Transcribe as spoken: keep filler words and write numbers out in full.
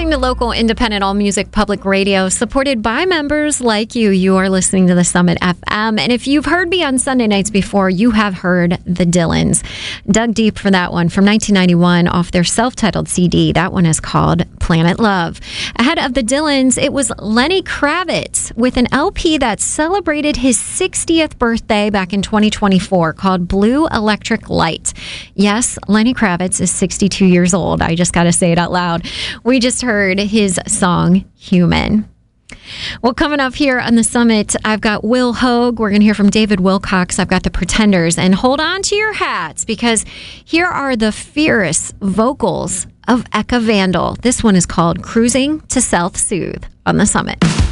listening to local independent all music public radio supported by members like you. You are listening to the Summit F M. And if you've heard me on Sunday nights before, you have heard the Dylans. Dug deep for that one from nineteen ninety-one off their self-titled C D. That one is called Planet Love. Ahead of the Dylans, it was Lenny Kravitz with an L P that celebrated his sixtieth birthday back in twenty twenty-four called Blue Electric Light. Yes, Lenny Kravitz is sixty-two years old. I just got to say it out loud. We just heard his song, Human. Well, coming up here on the Summit, I've got Will Hoge. We're going to hear from David Wilcox. I've got the Pretenders. And hold on to your hats, because here are the fierce vocals of Eka Vandal. This one is called Cruising to Self-Soothe on the Summit.